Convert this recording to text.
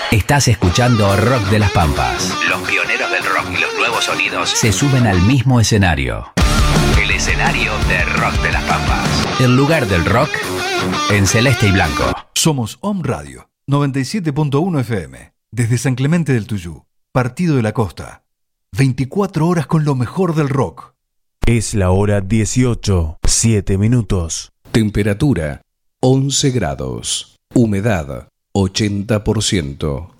Estás escuchando Rock de las Pampas. Los pioneros del rock y los nuevos sonidos se suben al mismo escenario. El escenario de Rock de las Pampas. El lugar del rock en celeste y blanco. Somos Om Radio 97.1 FM. Desde San Clemente del Tuyú, Partido de la Costa. 24 horas con lo mejor del rock. Es la hora 18, 7 minutos. Temperatura 11 grados. Humedad 80%.